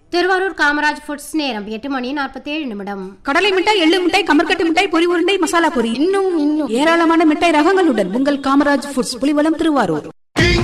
Thiruvarur Kamaraj foods நேரம் 8:47. கடலை மிட்டாய், எள்ளு மிட்டாய், கமர்கட்டு மிட்டாய், பொரி உருண்டை, மசாலா பொரி, இன்னும் ஏராளமான மிட்டாய் ரகங்களுடன் உங்கள் காமராஜ் ஃபுட்ஸ், புலிவலம், திருவாரூர்.